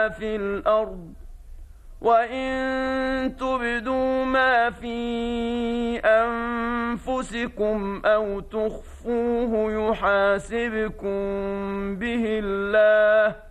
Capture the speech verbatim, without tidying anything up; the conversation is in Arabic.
في الأرض وإن تبدوا ما في أنفسكم أو تخفوه يحاسبكم به الله